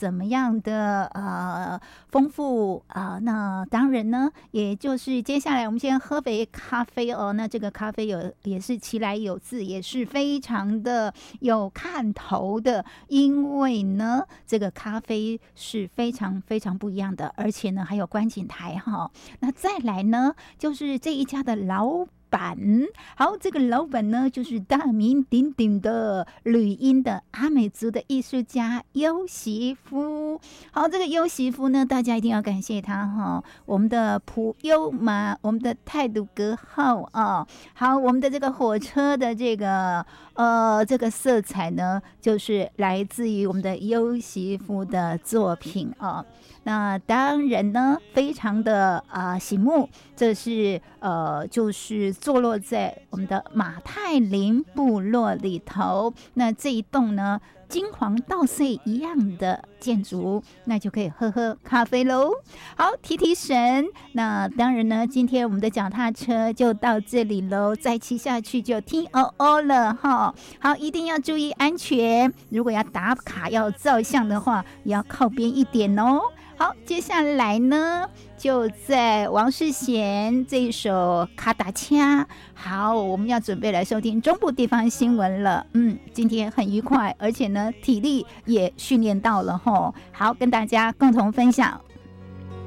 怎么样的丰富那当然呢，也就是接下来我们先喝杯咖啡哦。那这个咖啡也是其来有自，也是非常的有看头的，因为呢，这个咖啡是非常非常不一样的，而且呢还有观景台哈。那再来呢，就是这一家的老板，好，这个老板呢就是大名鼎鼎的旅英的阿美族的艺术家优席夫。好，这个优席夫呢，大家一定要感谢他哈。我们的普优嘛，我们的泰鲁格号啊，好，我们的这个火车的这个色彩呢，就是来自于我们的优席夫的作品啊。那当然呢，非常的醒目，这是就是坐落在我们的马太林部落里头。那这一栋呢，金黄稻穗一样的建筑，那就可以喝喝咖啡喽。好，提提神。那当然呢，今天我们的脚踏车就到这里喽，再骑下去就听了哈。好，一定要注意安全。如果要打卡要照相的话，也要靠边一点哦。好，接下来呢，就在王世贤这一首《卡达恰》。好，我们要准备来收听中部地方新闻了。今天很愉快，而且呢，体力也训练到了吼。好，跟大家共同分享。